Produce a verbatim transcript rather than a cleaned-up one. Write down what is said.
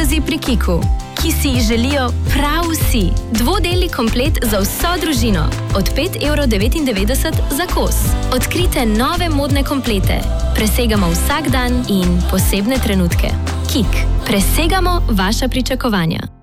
kozi pri Kiku, ki si jih želijo prav vsi. Dvodelni komplet za vso družino. Od pet evrov devetindevetdeset za kos. Odkrite nove modne komplete. Presegamo vsak dan in posebne trenutke. Kik. Presegamo vaša pričakovanja.